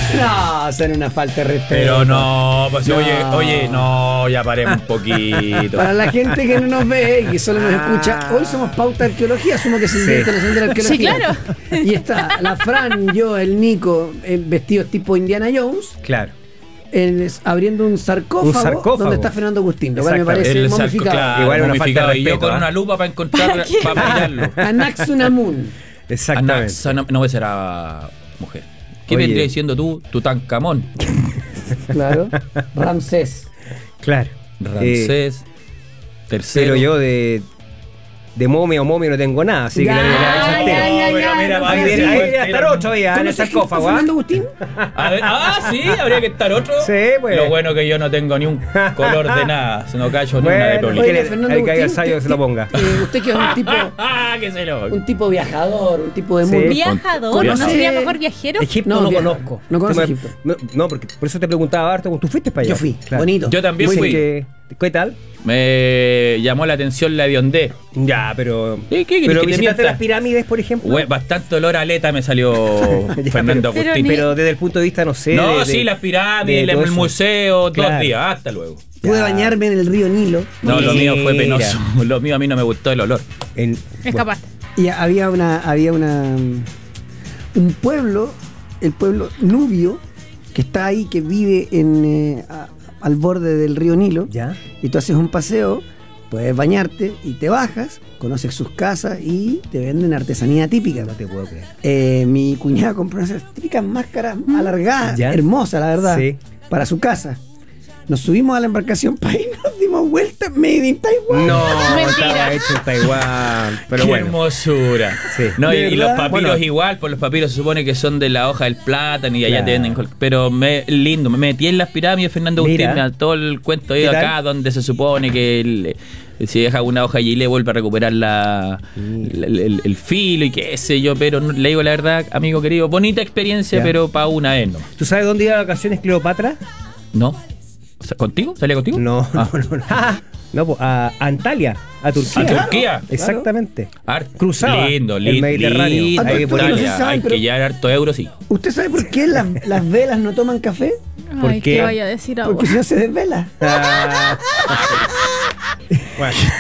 No, son una falta de respeto. Pero no, pues No. oye, no, ya paremos un poquito. Para la gente que no nos ve y que solo nos escucha, hoy somos Pauta Arqueología, asumo que es el Día Internacional de la Arqueología. Sí, claro. Y está la Fran, yo, el Nico, vestidos tipo Indiana Jones, Claro. abriendo un sarcófago donde está Fernando Agustín, lo cual me parece El saco, momificado. claro, Igual una momificado. falta de Y yo respeto, con una lupa para encontrar, para mirarlo. Anaxunamun. Exactamente. No será mujer. ¿Qué Oye. vendría diciendo tú? Tutankamón. Claro. Ramsés. Claro. Ramsés. Tercero. Pero yo de momia o momia no tengo nada, así que Ya, la ya, mira, no va a seas ir así. ahí. Ahí estar otro ya en el ¿Conoces sarcófago. a Fernando Agustín? Sí, habría que estar otro. Sí, pues. Lo bueno que yo no tengo ni un color de nada. Se no callo ni una de Bueno, problema. oye, Oiga, Fernando hay que ir al Agustín, sayo que se lo ponga. Usted que es Que se lo. un tipo viajador, un tipo de Sí. mundo. Viajador, ¿no Conoce- sería mejor viajero? Egipto No, no, viaja. conozco. No conozco Tú me- Egipto. No, porque por eso te preguntaba harto, ¿tú fuiste para allá? Yo fui, Claro. bonito. Yo también Dicen fui. ¿Qué tal? Me llamó la atención la de Ondé. Ya, pero... ¿Qué querés pero que te visitaste mienta? las pirámides, por ejemplo. Bastante olor a aleta me salió Ya, Fernando pero Agustín. Pero desde el punto de vista, no sé... No, de- sí, las pirámides, de todo el eso. museo, Claro. 2 días. Hasta luego. Pude Ya. bañarme en el río Nilo. No, lo mío fue Mira. penoso. Lo mío a mí no me gustó el olor. Escapaste. Y había un pueblo, el pueblo Nubio, que está ahí, que vive al borde del río Nilo. ¿Ya? Y tú haces un paseo, puedes bañarte y te bajas, conoces sus casas y te venden artesanía típica. No te puedo creer. Mi cuñada compró unas típicas máscaras alargadas, ¿Ya? hermosas, la verdad, Sí. para su casa. Nos subimos a la embarcación para ir, nos dimos vuelta made in Taiwán. No, Mentira. estaba hecho en Taiwán. Pero Qué bueno. hermosura. Sí. No, ¿De y los verdad? papiros Bueno. igual, pues los papiros se supone que son de la hoja del plátano y allá Claro. te venden. Pero lindo, me metí en las pirámides, Fernando Agustín, Mira. mira, todo el cuento ¿Qué de tal? acá, donde se supone que si deja una hoja allí le vuelve a recuperar el filo y qué sé yo, pero le digo la verdad, amigo querido, bonita experiencia, Ya. pero para una vez no. ¿Tú sabes dónde iba de vacaciones Cleopatra? ¿No? O sea, ¿contigo? ¿Salía contigo? No, Ah. no. No, pues a Antalya, a Turquía. ¿A Turquía? Exactamente. Harto. Cruzaba Lindo, el lindo. Mediterráneo. Lindo, Hay que Italia. ponerlo, ¿saben? Hay Pero- que llevar harto euro, sí. ¿Usted sabe por qué las velas no toman café? ¿Por Ay, qué? ¿qué vaya a decir ahora? Porque si no se desvela. Ah. Bueno.